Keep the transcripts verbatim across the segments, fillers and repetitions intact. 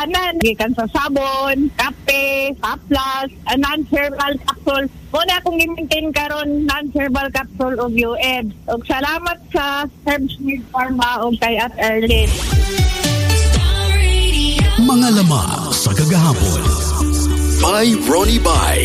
tanan. Gikan sa sabon, kape, haplas, uh, non-herbal capsule. Muna akong i-maintain karon non-herbal capsule of U N. Og salamat sa Herbs Need Pharma o kay At Erlin. Mga lama sa kagahapon. By Ronnie Bay.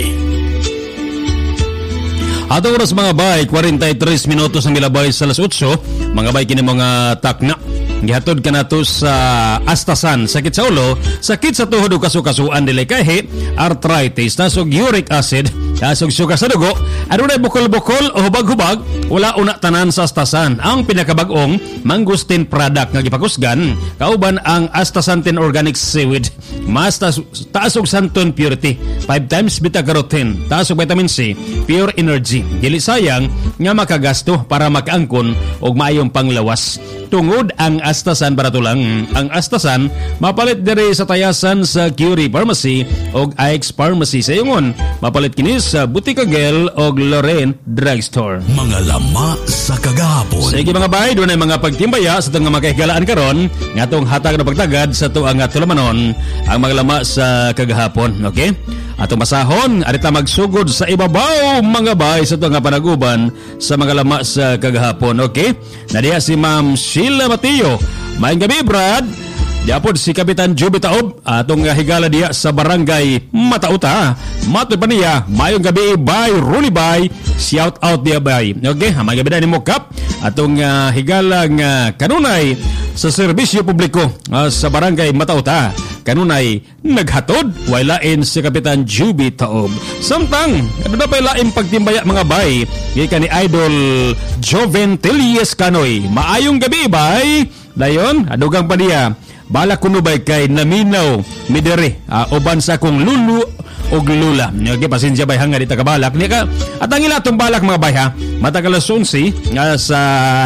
Ato oras mga bay, forty-three minutos ang milabay sa alas eight. Mga bay kini mga takna. Gihatod ka na to sa astasan, sakit sa ulo, sakit sa tuhod o kasukasuan dili kahi, arthritis, nasog uric acid, nasog sugar sa dugo, adunay bukol-bukol o hubag-hubag, wala una tanan sa astasan. Ang pinakabag-ong mangustin product nga gipakusgan, kauban ang astaxanthin organic seaweed. Mas taas, taas og santon purity, five times beta-carotene, taas og vitamin C, pure energy. Dili sayang nga makagasto para makaangkon og maayong panglawas. Tungod ang astasan barato lang. Ang astasan mapalit diri sa tayasan sa Curie Pharmacy og I X Pharmacy sa Yungon. Mapalit kini sa Butika Gel og Lorraine Drugstore. Mga lama sa kagahapon. Sige mga bay, doon ay mga pagtimbaya sa itong nga makahigalaan karon nga itong hatag na pagtagad sa ito ang tulamanon ang mga lama sa kagahapon. Okay? Atong masahon, arita magsugod sa ibabaw mga bay sa ito nga panaguban sa mga lama sa kagahapon. Okay? Nadiya si Ma'am Sheila Mateo. Maayong gabi, Brad. Diapod si Kapitan Juby Taob, atong higala diya sa barangay Matauta. Matod pa niya, maayong gabi, bay, Rooney Bay. Shout out diya, bay. Okay, maayong gabi na ni Mokap. Atong uh, higalang uh, kanunay sa serbisyo publiko uh, sa barangay Matauta. Kanunay naghatod, wailain si Kapitan Juby Taob. Samtang, ano na pa ilaing pagtimbaya mga bay, gikan ni Idol Joven Telies Canoy. Maayong gabi, bay. Dayon, adugang pa niya. Bala kuno bay kay naminaw midere uh, uban sa kong lulu og lula. Okay, pasensya bay hanga dita ka balak. Ni ka atang ila tong balak mga bay ha. Matag alas eleven uh, sa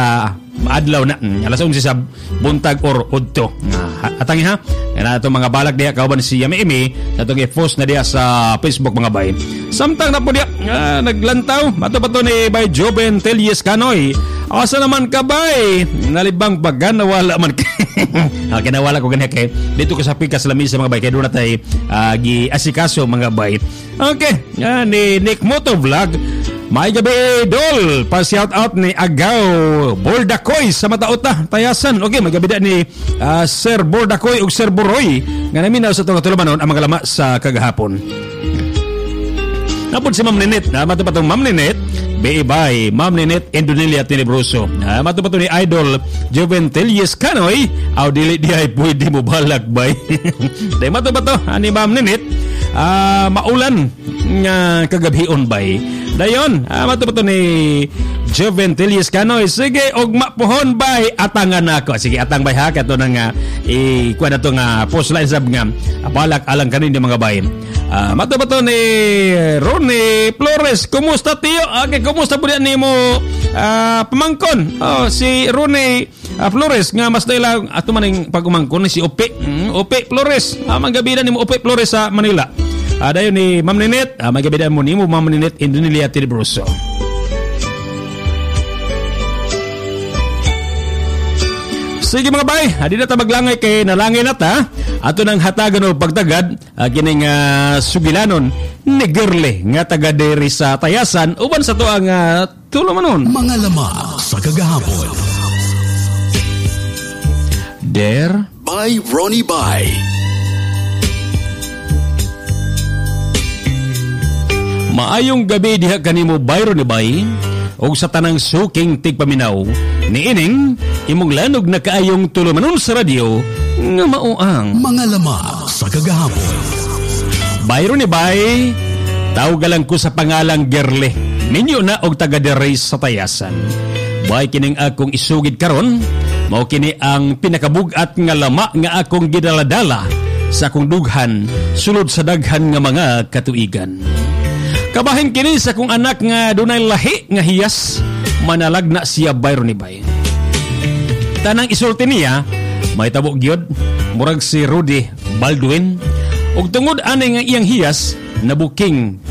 adlaw na mm, alas eleven sa buntag or udto. Uh, atang ha. Kana atong mga balak diha kauban si Yami Imi atong i-post na diha sa Facebook mga bay. Samtang na po diha uh, naglantaw mato pa to ni bay Joven Telies Canoy. Asa naman ka bay? Nalibang paggan nawala man ka. Okay, nawala ko ganyan kay dito ko sa pikas lamisa mga bay kay doon natay uh, gi-asikaso mga bay. Okay, yan ni Nick Moto Vlog. May gabi Dol, pa shout out ni Agaw Bordakoy sa Matauta, Tayasan. Okay, may gabi da ni uh, Sir Bordakoy ug Sir Boroy nga naminaw sa tunga tulumanon ang mga lama sa kagahapon. Napod si Ma'am Ninit, na mato pa tong Ma'am Ninit. Bye-bye, Ma'am Ninit Indonelia Tenebroso. Ah, mato pa to ni Idol Joven Telies Canoy. Aw dili di ay pwede mo balak bay. Dai mato pa to ani Ma'am Ninit. Ah, maulan nga kagabhion bay. Dayon, ah, mato pa to ni Joven Telies Canoy. Sige, og mapuhon bay atangan nako. Sige, atang bay ha kato nang uh, i kuha na to nga post line sab nga balak alang kanin mga bay. Ah, mato pa to ni Ronnie Flores. Kumusta tiyo? Okay, kumusta po diyan nimo uh, pamangkon? Oh, si Ronnie uh, Flores nga mas dayla ato maning pagumangkon si Ope. Mm, Ope Flores. Ah, magabi na nimo Ope Flores sa Manila. Ah, dayon ni Ma'am Ninit, ah, magabi na mo nimo Ma'am Ninit Indonelia Tenebroso. Sige mga bay, adi na ta maglangay kay nalangay na ta. Ato nang hatagan o pagtagad, uh, kining uh, sugilanon ni Gerle nga taga diri sa Tayasan uban sa to ang uh, tulumanon. Mga lama sa kagahapon. Der by Ronnie Bay. Maayong gabi diha kanimo bay Ronnie Bay. Og sa tanang suking tigpaminaw niining imong lanog na kaayong tulumanon sa radyo nga mauang mga lama sa kagahapon. Bayro ni Bay, tawagalan ko sa pangalang Gerle. Ninyo na og taga diri sa Tayasan. Bay kining akong isugid karon, mao kini ang pinakabugat nga lama nga akong gidaladala sa akong dughan sulod sa daghan nga mga katuigan. Kabahin kini sa kong anak nga dunay lahi nga hiyas, manalag na siya bayro ni Bay. Tanang isulti niya, may tabok gyud, murag si Rudy Baldwin, ug tungod ani nga iyang hiyas, nabuking